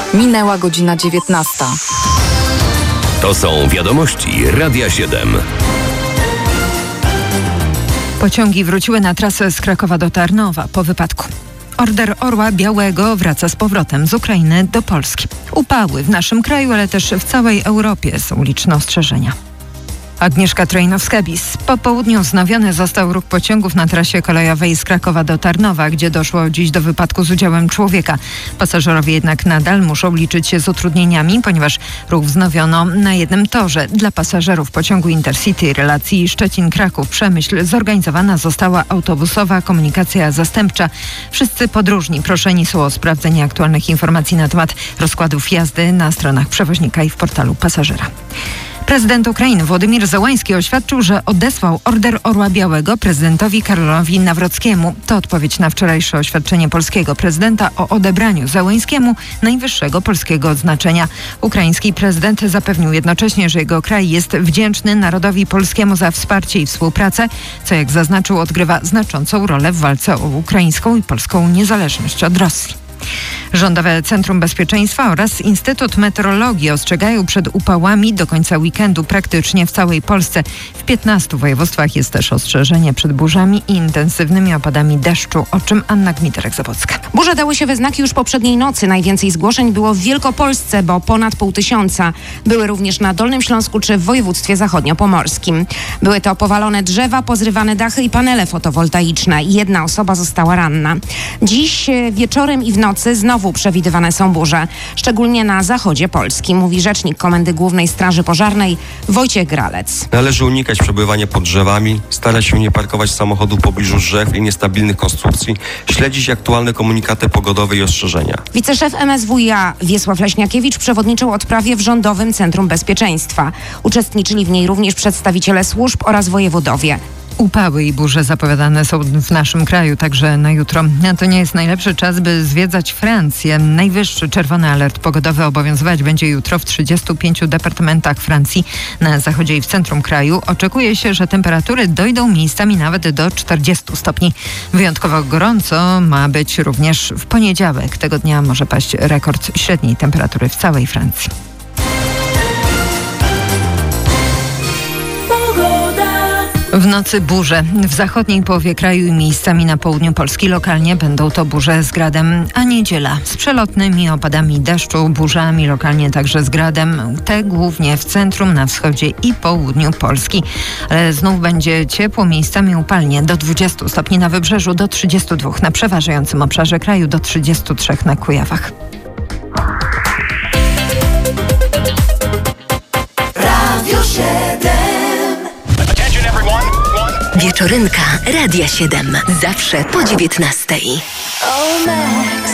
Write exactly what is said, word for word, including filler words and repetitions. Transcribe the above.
Minęła godzina dziewiętnasta. To są wiadomości Radia siedem. Pociągi wróciły na trasę z Krakowa do Tarnowa po wypadku. Order Orła Białego wraca z powrotem z Ukrainy do Polski. Upały w naszym kraju, ale też w całej Europie są liczne ostrzeżenia. Agnieszka Trojnowska-Bis. Po południu wznowiony został ruch pociągów na trasie kolejowej z Krakowa do Tarnowa, gdzie doszło dziś do wypadku z udziałem człowieka. Pasażerowie jednak nadal muszą liczyć się z utrudnieniami, ponieważ ruch wznowiono na jednym torze. Dla pasażerów pociągu Intercity relacji Szczecin-Kraków-Przemyśl zorganizowana została autobusowa komunikacja zastępcza. Wszyscy podróżni proszeni są o sprawdzenie aktualnych informacji na temat rozkładów jazdy na stronach przewoźnika i w portalu pasażera. Prezydent Ukrainy Władimir Zełański oświadczył, że odesłał Order Orła Białego prezydentowi Karolowi Nawrockiemu. To odpowiedź na wczorajsze oświadczenie polskiego prezydenta o odebraniu Zełańskiemu najwyższego polskiego odznaczenia. Ukraiński prezydent zapewnił jednocześnie, że jego kraj jest wdzięczny narodowi polskiemu za wsparcie i współpracę, co jak zaznaczył odgrywa znaczącą rolę w walce o ukraińską i polską niezależność od Rosji. Rządowe Centrum Bezpieczeństwa oraz Instytut Meteorologii ostrzegają przed upałami do końca weekendu praktycznie w całej Polsce. W piętnastu województwach jest też ostrzeżenie przed burzami i intensywnymi opadami deszczu, o czym Anna Gmiterek-Zabocka. Burze dały się we znaki już poprzedniej nocy. Najwięcej zgłoszeń było w Wielkopolsce, bo ponad pół tysiąca. Były również na Dolnym Śląsku czy w województwie zachodniopomorskim. Były to powalone drzewa, pozrywane dachy i panele fotowoltaiczne. Jedna osoba została ranna. Dziś wieczorem i w nocy znowu przewidywane są burze, szczególnie na zachodzie Polski, mówi rzecznik Komendy Głównej Straży Pożarnej Wojciech Gralec. Należy unikać przebywania pod drzewami, starać się nie parkować samochodu w pobliżu drzew i niestabilnych konstrukcji, śledzić aktualne komunikaty pogodowe i ostrzeżenia. Wiceszef M S W i A Wiesław Leśniakiewicz przewodniczył odprawie w Rządowym Centrum Bezpieczeństwa. Uczestniczyli w niej również przedstawiciele służb oraz wojewodowie. Upały i burze zapowiadane są w naszym kraju także na jutro. To nie jest najlepszy czas, by zwiedzać Francję. Najwyższy czerwony alert pogodowy obowiązywać będzie jutro w trzydziestu pięciu departamentach Francji. Na zachodzie i w centrum kraju oczekuje się, że temperatury dojdą miejscami nawet do czterdziestu stopni. Wyjątkowo gorąco ma być również w poniedziałek. Tego dnia może paść rekord średniej temperatury w całej Francji. W nocy burze. W zachodniej połowie kraju i miejscami na południu Polski lokalnie będą to burze z gradem, a niedziela z przelotnymi opadami deszczu, burzami, lokalnie także z gradem. Te głównie w centrum, na wschodzie i południu Polski. Ale znów będzie ciepło, miejscami upalnie do dwudziestu stopni na wybrzeżu, do trzydziestu dwóch na przeważającym obszarze kraju, do trzydziestu trzech na Kujawach. Radio siedem. Wieczorynka Radia siedem. Zawsze po dziewiętnastej.